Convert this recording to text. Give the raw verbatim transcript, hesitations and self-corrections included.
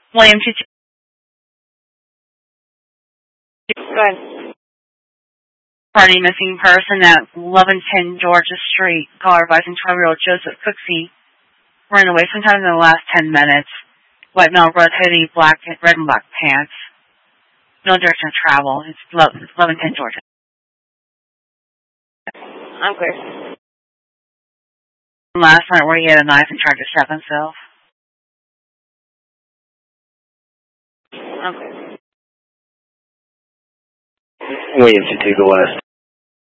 William two two. Go ahead. Party missing person at eleven ten Georgia Street. Caller advising twelve-year-old Joseph Cooksey ran away sometime in the last ten minutes. White male, red hoodie, black, red and black pants. No direction of travel. It's eleven ten Georgia. I'm clear. Last night where he had a knife and tried to stab himself. I'm clear. William two two, go west.